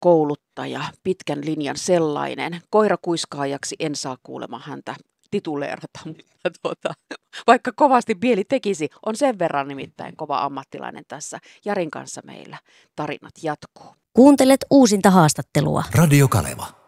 kouluttaja, pitkän linjan sellainen. Koirakuiskaajaksi en saa kuulemma häntä tituleerata, mutta vaikka kovasti mieli tekisi, on sen verran nimittäin kova ammattilainen tässä. Jarin kanssa meillä tarinat jatkuu. Kuuntelet uusinta haastattelua. Radio Kaleva.